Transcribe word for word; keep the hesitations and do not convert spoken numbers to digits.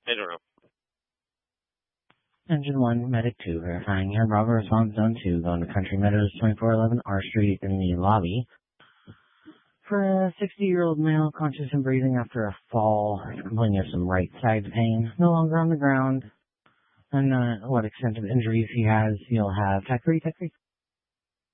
I don't know. Engine one, Medic two, verifying air Bravo response zone two, going to Country Meadows, twenty-four eleven R Street in the lobby. For a sixty-year-old male, conscious and breathing after a fall, complaining of some right side pain, no longer on the ground. And uh, what extent of injuries he has, you'll have tech three, tech three.